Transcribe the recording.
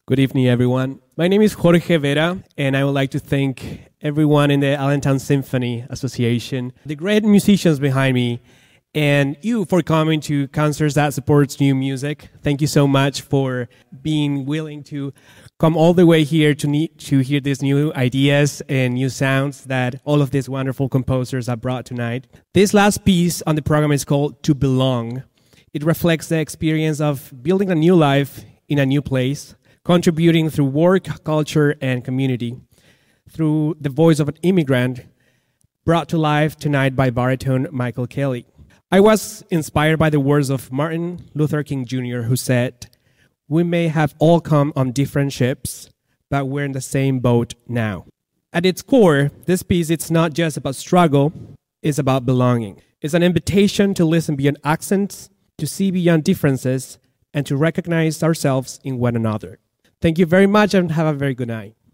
Good evening, everyone. My name is Jorge Vera, and I would like to thank everyone in the Allentown Symphony Association, the great musicians behind me, and you for coming to concerts that supports new music. Thank you so much for being willing to come all the way here to hear these new ideas and new sounds that all of these wonderful composers have brought tonight. This last piece on the program is called To Belong. It reflects the experience of building a new life in a new place, contributing through work, culture, and community, through the voice of an immigrant, brought to life tonight by baritone Michael Kelly. I was inspired by the words of Martin Luther King Jr., who said, "We may have all come on different ships, but we're in the same boat now." At its core, this piece, it's not just about struggle, it's about belonging. It's an invitation to listen beyond accents, to see beyond differences, and to recognize ourselves in one another. Thank you very much and have a very good night.